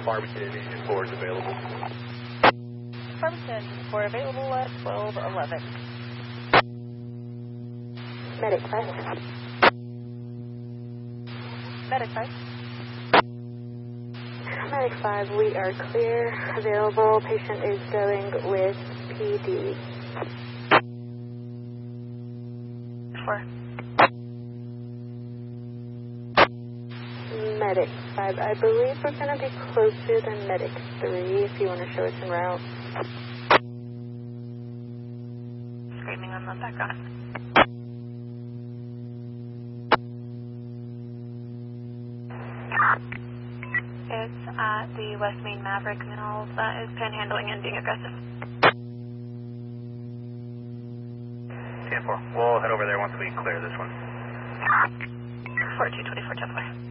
Farmington Engine 4 is available. Farmington Engine 4 available at 12:11. Medic 5. Medic 5. Medic 5, we are clear. Available. Patient is going with PD. 4. Medic 5, I believe we're going to be closer than Medic 3 if you want to show us en route. Screaming on the background. It's at the West Main Maverick Mills that is panhandling and being aggressive. 10-4. We'll head over there once we clear this one. 4224 Templar.